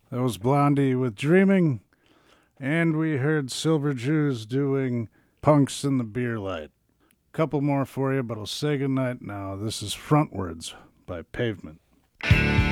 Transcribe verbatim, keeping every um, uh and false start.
That was Blondie with Dreaming, and we heard Silver Jews doing Punks in the Beer Light. Couple more for you, but I'll say goodnight now. This is Frontwards by Pavement.